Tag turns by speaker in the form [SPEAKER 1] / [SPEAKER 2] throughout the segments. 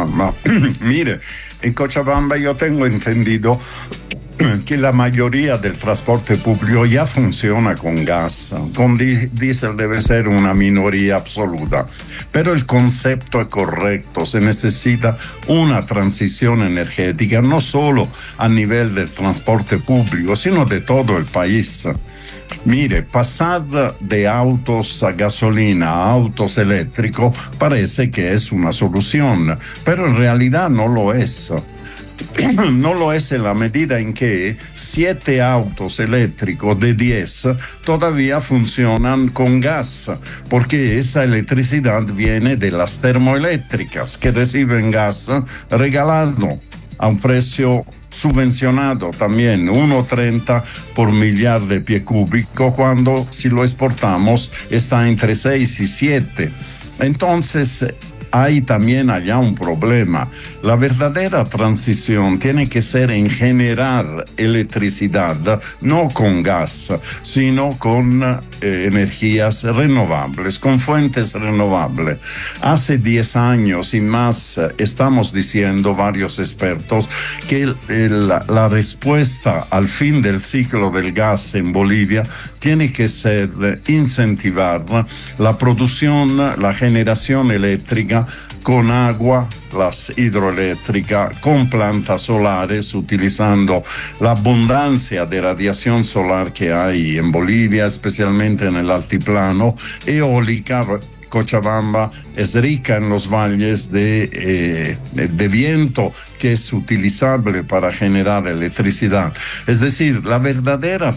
[SPEAKER 1] Cochabamba. Mire, en Cochabamba yo tengo entendido que la mayoría del transporte público ya funciona con gas. Con diésel debe ser una minoría absoluta. Pero el concepto es correcto. Se necesita una transición energética, no solo a nivel del transporte público, sino de todo el país. Mire, pasar de autos a gasolina a autos eléctricos parece que es una solución, pero en realidad no lo es. No lo es en la medida en que 7 autos eléctricos de 10 todavía funcionan con gas, porque esa electricidad viene de las termoeléctricas que reciben gas regalado a un precio subvencionado también, 1.30 por millar de pie cúbico, cuando si lo exportamos está entre 6 y 7. Entonces, hay también allá un problema. La verdadera transición tiene que ser en generar electricidad, no con gas, sino con energías renovables, con fuentes renovables. Hace 10 años y más estamos diciendo varios expertos que la respuesta al fin del ciclo del gas en Bolivia tiene que ser incentivar la producción, la generación eléctrica con agua, las hidroeléctricas, con plantas solares, utilizando la abundancia de radiación solar que hay en Bolivia, especialmente en el altiplano, eólica. Cochabamba es rica en los valles de viento que es utilizable para generar electricidad. Es decir, la verdadera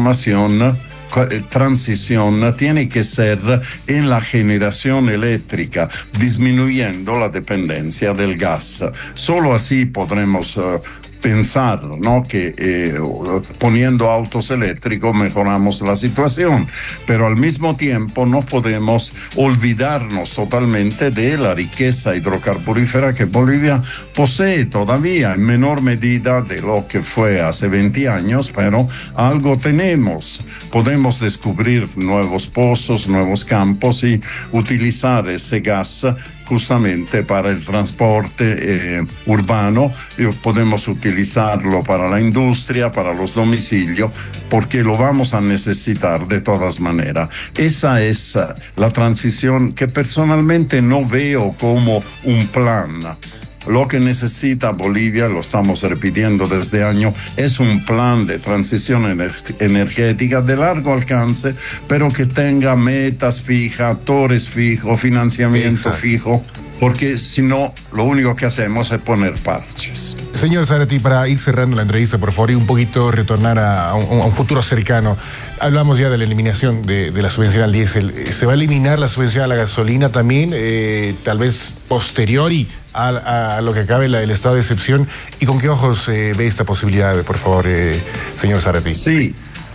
[SPEAKER 1] transición tiene que ser en la generación eléctrica, disminuyendo la dependencia del gas. Solo así podremos pensar, ¿no?, que poniendo autos eléctricos mejoramos la situación, pero al mismo tiempo no podemos olvidarnos totalmente de la riqueza hidrocarburífera que Bolivia posee todavía, en menor medida de lo que fue hace 20 años, pero algo tenemos. Podemos descubrir nuevos pozos, nuevos campos y utilizar ese gas justamente para el transporte urbano. Podemos utilizarlo para la industria, para los domicilios, porque lo vamos a necesitar de todas maneras. Esa es la transición que personalmente no veo como un plan. Lo que necesita Bolivia, lo estamos repitiendo desde años, es un plan de transición energética de largo alcance, pero que tenga metas fijas, actores fijos, financiamiento fijo, porque si no, lo único que hacemos es poner parches.
[SPEAKER 2] Señor Zárate, para ir cerrando la entrevista, por favor, y un poquito retornar a un futuro cercano. Hablamos ya de la eliminación de la subvención al diésel. ¿Se va a eliminar la subvención a la gasolina también, tal vez posteriori a lo que acabe el estado de excepción? ¿Y con qué ojos ve esta posibilidad, por favor, señor Zárate?
[SPEAKER 1] Sí,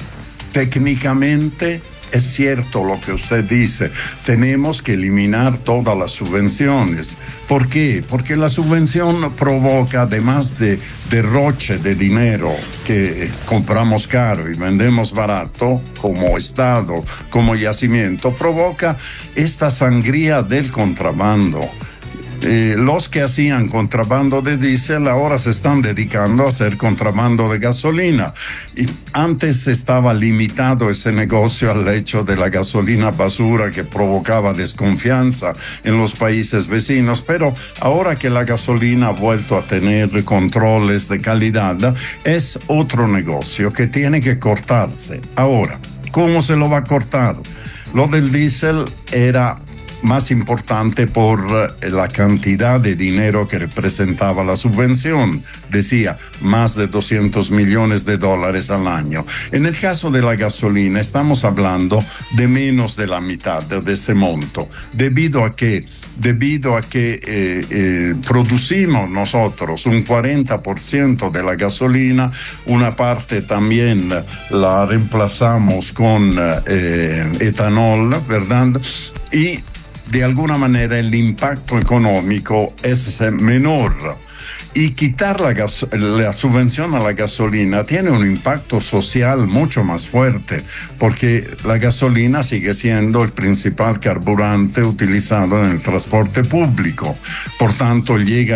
[SPEAKER 1] técnicamente es cierto lo que usted dice. Tenemos que eliminar todas las subvenciones. ¿Por qué? Porque la subvención provoca, además de derroche de dinero que compramos caro y vendemos barato, como Estado, como yacimiento, provoca esta sangría del contrabando. Los que hacían contrabando de diésel ahora se están dedicando a hacer contrabando de gasolina. Y antes estaba limitado ese negocio al hecho de la gasolina basura que provocaba desconfianza en los países vecinos, pero ahora que la gasolina ha vuelto a tener controles de calidad, es otro negocio que tiene que cortarse. Ahora, ¿cómo se lo va a cortar? Lo del diésel era más importante por la cantidad de dinero que representaba la subvención. Decía, más de $200 millones al año. En el caso de la gasolina, estamos hablando de menos de la mitad de ese monto, debido a que producimos nosotros un 40% de la gasolina, una parte también la reemplazamos con etanol, ¿verdad? Y de alguna manera el impacto económico es menor. Y quitar la subvención a la gasolina tiene un impacto social mucho más fuerte, porque la gasolina sigue siendo el principal carburante utilizado en el transporte público. Por tanto, llega